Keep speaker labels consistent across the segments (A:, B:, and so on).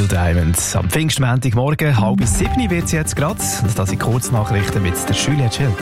A: Neil Diamond. Am Pfingstmontagmorgen, 6:30 wird es jetzt gerade. Und das sind Kurznachrichten mit der Julia Schild.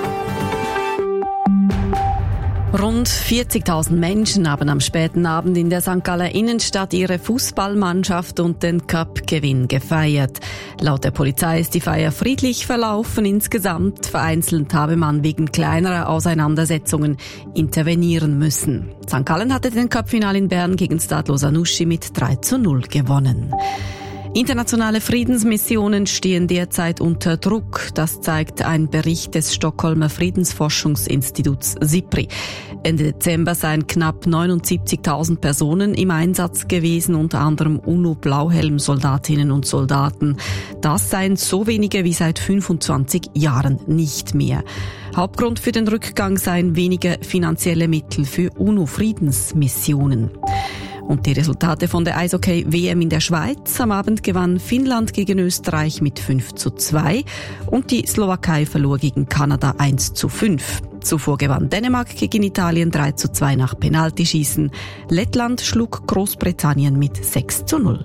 B: Rund 40.000 Menschen haben am späten Abend in der St. Galler Innenstadt ihre Fußballmannschaft und den Cup-Gewinn gefeiert. Laut der Polizei ist die Feier friedlich verlaufen. Insgesamt vereinzelt habe man wegen kleinerer Auseinandersetzungen intervenieren müssen. St. Gallen hatte den Cup-Final in Bern gegen Stade Lausanne mit 3:0 gewonnen. Internationale Friedensmissionen stehen derzeit unter Druck. Das zeigt ein Bericht des Stockholmer Friedensforschungsinstituts SIPRI. Ende Dezember seien knapp 79.000 Personen im Einsatz gewesen, unter anderem UNO-Blauhelm-Soldatinnen und Soldaten. Das seien so wenige wie seit 25 Jahren nicht mehr. Hauptgrund für den Rückgang seien weniger finanzielle Mittel für UNO-Friedensmissionen. Und die Resultate von der Eishockey-WM in der Schweiz. Am Abend gewann Finnland gegen Österreich mit 5:2 und die Slowakei verlor gegen Kanada 1:5. Zuvor gewann Dänemark gegen Italien 3:2 nach Penaltyschießen. Lettland schlug Großbritannien mit 6:0.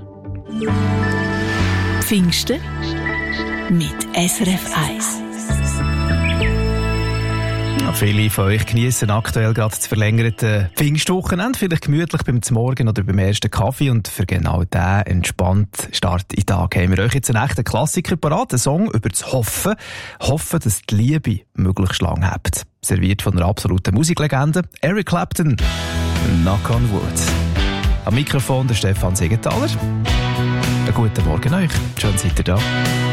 C: Pfingsten mit SRF 1.
A: Viele von euch genießen aktuell gerade das verlängerte Pfingstwochenende, vielleicht gemütlich beim Morgen oder beim ersten Kaffee, und für genau diesen entspannten Start in den Tag haben wir euch jetzt einen echten Klassiker parat, einen Song über das Hoffen. Hoffen, dass die Liebe möglichst lang habt. Serviert von einer absoluten Musiklegende, Eric Clapton, Knock on Wood. Am Mikrofon der Stefan Siegenthaler. Einen guten Morgen euch, schön seid ihr da.